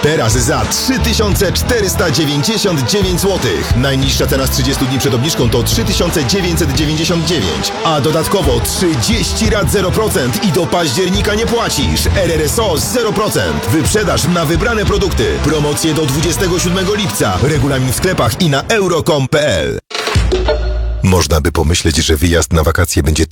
Teraz za 3499 zł. Najniższa cena z 30 dni przed obniżką to 3999, a dodatkowo 30 rat 0% i do października nie płacisz. RRSO 0%. Wyprzedaż na wybrane produkty. Promocje do 27 lipca. Regulamin w sklepach i na euro.com.pl. Można by pomyśleć, że wyjazd na wakacje będzie